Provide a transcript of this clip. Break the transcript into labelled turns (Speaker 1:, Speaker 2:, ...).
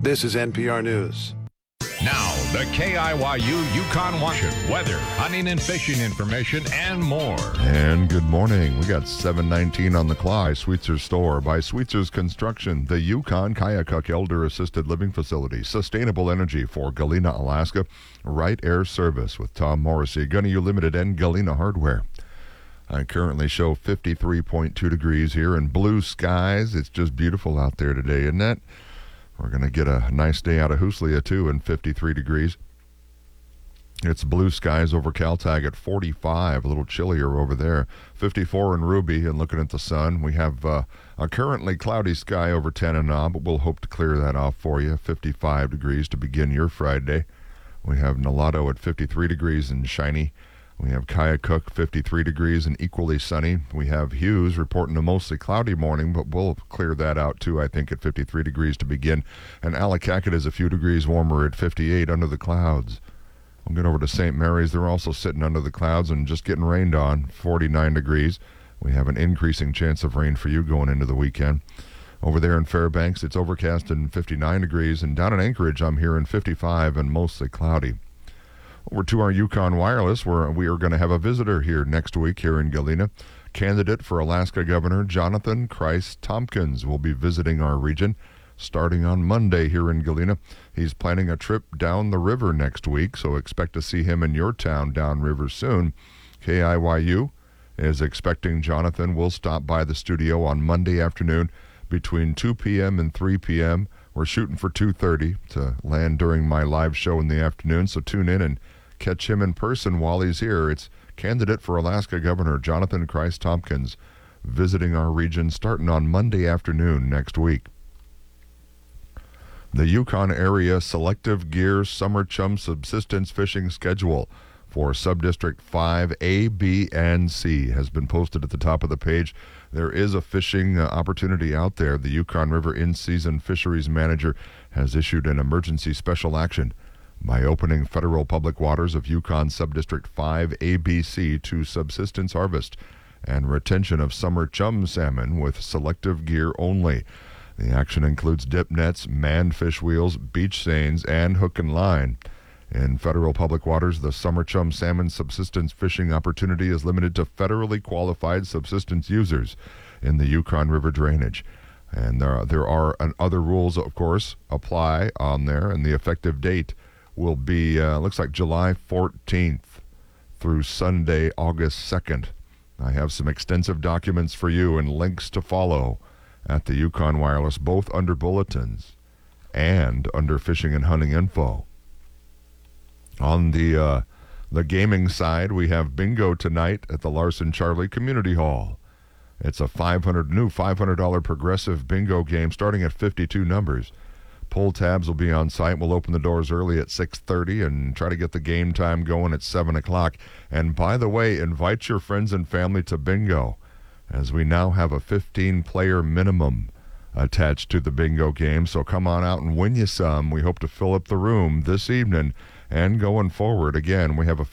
Speaker 1: This is NPR News.
Speaker 2: Now, the KIYU Yukon Washington weather, hunting and fishing information, and more.
Speaker 3: And good morning. We got 719 on the Cly, Sweetser's store by Sweetser's Construction, the Yukon Kayakuk Elder Assisted Living Facility, sustainable energy for Galena, Alaska, Right Air Service with Tom Morrissey, Gunny Limited, and Galena Hardware. I currently show 53.2 degrees here and blue skies. It's just beautiful out there today, isn't it? We're going to get a nice day out of Huslia, too, in 53 degrees. It's blue skies over Caltag at 45, a little chillier over there. 54 in Ruby, and looking at the sun, we have a currently cloudy sky over Tanana, but we'll hope to clear that off for you. 55 degrees to begin your Friday. We have Nalato at 53 degrees and shiny. We have Kayakuk, 53 degrees and equally sunny. We have Hughes reporting a mostly cloudy morning, but we'll clear that out too, I think, at 53 degrees to begin. And Allakaket is a few degrees warmer at 58 under the clouds. We'll get over to St. Mary's. They're also sitting under the clouds and just getting rained on, 49 degrees. We have an increasing chance of rain for you going into the weekend. Over there in Fairbanks, it's overcast and 59 degrees. And down in Anchorage, I'm hearing 55 and mostly cloudy. Over to our Yukon Wireless, where we are going to have a visitor here next week here in Galena. Candidate for Alaska Governor Jonathan Christ Tompkins will be visiting our region starting on Monday here in Galena. He's planning a trip down the river next week, so expect to see him in your town downriver soon. KIYU is expecting Jonathan will stop by the studio on Monday afternoon between 2 p.m. and 3 p.m. We're shooting for 2:30 to land during my live show in the afternoon, so tune in and catch him in person while he's here. It's candidate for Alaska Governor Jonathan Christ Tompkins visiting our region starting on Monday afternoon next week. The Yukon Area Selective Gear Summer Chum Subsistence Fishing Schedule for Subdistrict 5 A, B, and C has been posted at the top of the page. There is a fishing opportunity out there. The Yukon River In-Season Fisheries Manager has issued an emergency special action by opening federal public waters of Yukon Subdistrict 5 ABC to subsistence harvest and retention of summer chum salmon with selective gear only. The action includes dip nets, manned fish wheels, beach seines, and hook and line. In federal public waters, the summer chum salmon subsistence fishing opportunity is limited to federally qualified subsistence users in the Yukon River drainage. And there are other rules, of course, apply on there, and the effective date will be, looks like July 14th through Sunday, August 2nd. I have some extensive documents for you and links to follow at the Yukon Wireless, both under bulletins and under fishing and hunting info. On the gaming side, we have bingo tonight at the Larson Charlie Community Hall. It's a $500 progressive bingo game starting at 52 numbers. Pull tabs will be on site. We'll open the doors early at 6:30 and try to get the game time going at 7 o'clock. And by the way, invite your friends and family to bingo, as we now have a 15-player minimum attached to the bingo game. So come on out and win you some. We hope to fill up the room this evening and going forward. Again, we have a